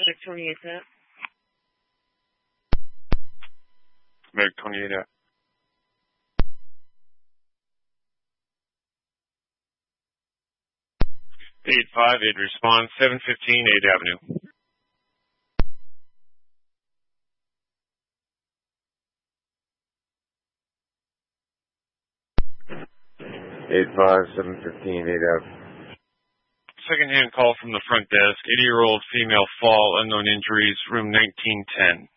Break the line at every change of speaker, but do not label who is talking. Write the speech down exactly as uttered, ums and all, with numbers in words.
Medic twenty-eight set.
Medic twenty-eight at. eight five eight response, seven fifteen eighth Avenue.
eight five, seven fifteen eighth Avenue.
Second-hand call from the front desk. eighty-year-old female fall, unknown injuries, room nineteen ten.